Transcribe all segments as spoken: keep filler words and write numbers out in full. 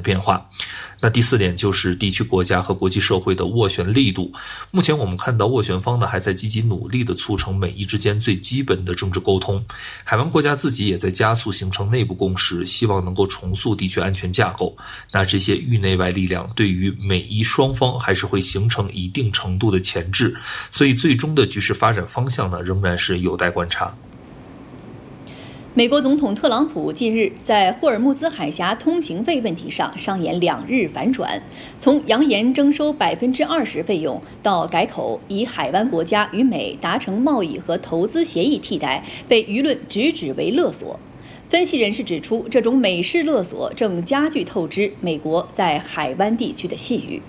的变化。那第四点就是地区国家和国际社会的斡旋力度。目前我们看到斡旋方呢还在积极努力地促成美伊之间最基本的政治沟通，海湾国家自己也在加速形成内部共识，希望能够重塑地区安全架构。那这些域内外力量对于美伊双方还是会形成一定程度的钳制，所以最终的局势发展方向呢仍然是有待观察。 美国总统特朗普近日在霍尔木兹海峡通行费问题上上演两日反转，从扬言征收百分之二十费用，到改口以海湾国家与美达成贸易和投资协议替代，被舆论直指为勒索。分析人士指出，这种美式勒索正加剧透支美国在海湾地区的信誉。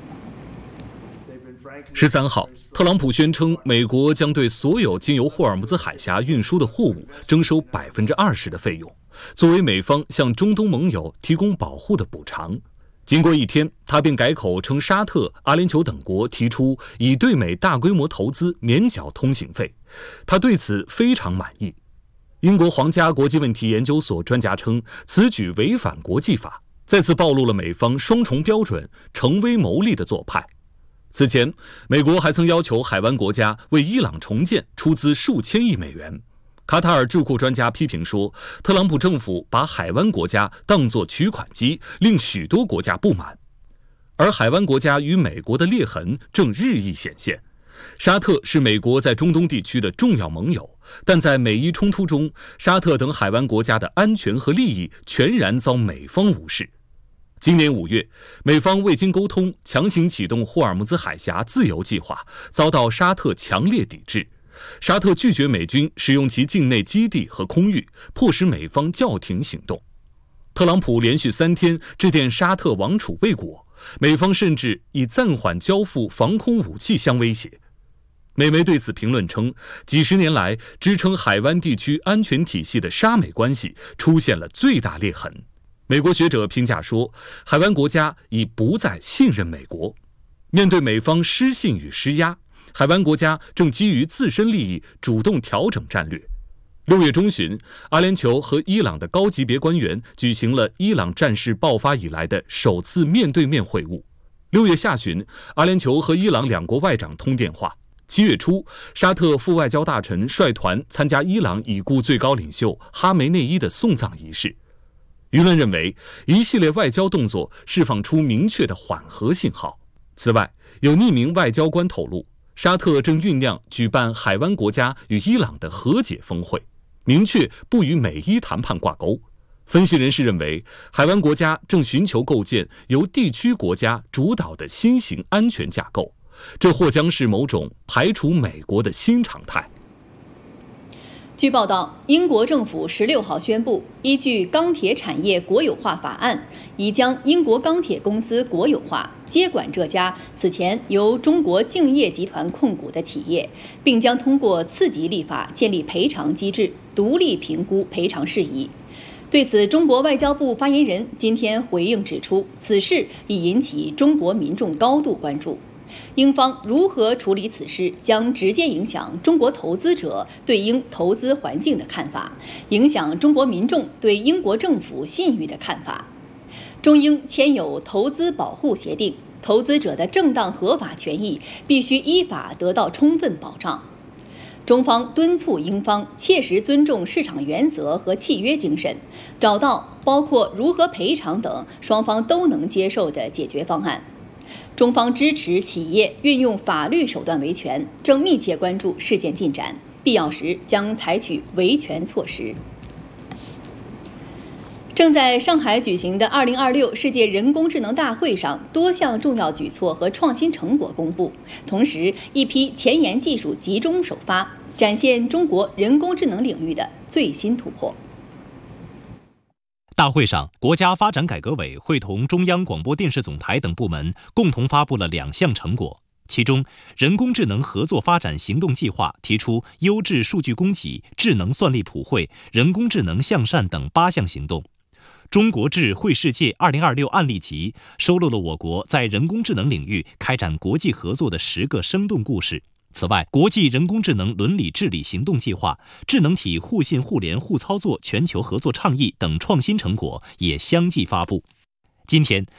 十三号，特朗普宣称，美国将对所有经由霍尔木兹海峡运输的货物征收百分之二十的费用，作为美方向中东盟友提供保护的补偿。经过一天，他便改口称沙特、阿联酋等国提出以对美大规模投资免缴通行费，他对此非常满意。英国皇家国际问题研究所专家称，此举违反国际法，再次暴露了美方双重标准、成威谋利的做派。此前，美国还曾要求海湾国家为伊朗重建出资数千亿美元。卡塔尔智库专家批评说，特朗普政府把海湾国家当作取款机，令许多国家不满。而海湾国家与美国的裂痕正日益显现。沙特是美国在中东地区的重要盟友，但在美伊冲突中，沙特等海湾国家的安全和利益全然遭美方无视。今年五月，美方未经沟通强行启动霍尔木兹海峡自由计划，遭到沙特强烈抵制。沙特拒绝美军使用其境内基地和空域，迫使美方叫停行动。特朗普连续三天致电沙特王储未果，美方甚至以暂缓交付防空武器相威胁。美媒对此评论称，几十年来支撑海湾地区安全体系的沙美关系出现了最大裂痕。美国学者评价说，海湾国家已不再信任美国。面对美方失信与施压，海湾国家正基于自身利益主动调整战略。六月中旬，阿联酋和伊朗的高级别官员举行了伊朗战事爆发以来的首次面对面会晤。六月下旬，阿联酋和伊朗两国外长通电话。七月初，沙特副外交大臣率团参加伊朗已故最高领袖哈梅内伊的送葬仪式。舆论认为，一系列外交动作释放出明确的缓和信号。此外，有匿名外交官透露，沙特正酝酿举办海湾国家与伊朗的和解峰会，明确不与美伊谈判挂钩。分析人士认为，海湾国家正寻求构建由地区国家主导的新型安全架构，这或将是某种排除美国的新常态。 据报道，英国政府十六号宣布，依据钢铁产业国有化法案，已将英国钢铁公司国有化，接管这家此前由中国敬业集团控股的企业，并将通过次级立法建立赔偿机制，独立评估赔偿事宜。对此，中国外交部发言人今天回应指出，此事已引起中国民众高度关注。英方如何处理此事，将直接影响中国投资者对英投资环境的看法，影响中国民众对英国政府信誉的看法。中英签有投资保护协定，投资者的正当合法权益必须依法得到充分保障。中方敦促英方切实尊重市场原则和契约精神，找到包括如何赔偿等双方都能接受的解决方案。中方支持企业运用法律手段维权，正密切关注事件进展，必要时将采取维权措施。正在上海举行的二零二六世界人工智能大会上，多项重要举措和创新成果公布，同时一批前沿技术集中首发，展现中国人工智能领域的最新突破。 大会上，国家发展改革委会同中央广播电视总台等部门共同发布了两项成果。其中，人工智能合作发展行动计划提出优质数据供给、智能算力普惠、人工智能向善等八项行动。中国智慧世界二零二六案例集收录了我国在人工智能领域开展国际合作的十个生动故事。此外，国际人工智能伦理治理行动计划、智能体互信互联互操作全球合作倡议等创新成果也相继发布。今天，